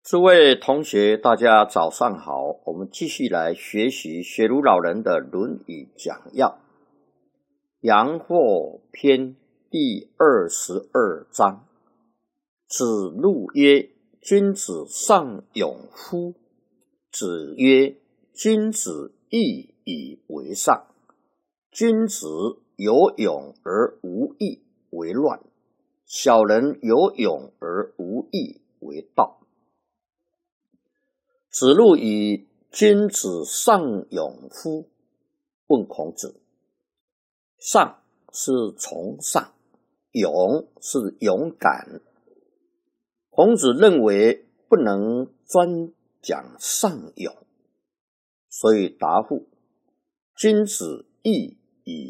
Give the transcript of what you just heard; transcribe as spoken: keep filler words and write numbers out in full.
诸位同学，大家早上好。我们继续来学习学儒老人的《论语》讲要。阳货篇第二十二章。子路曰：君子尚勇乎？子曰：君子义以为上。君子有勇而无义为乱，小人有勇而无义为道。子路以君子尚勇乎？问孔子。尚是从上，勇是勇敢。孔子认为不能专讲尚勇，所以答复：君子义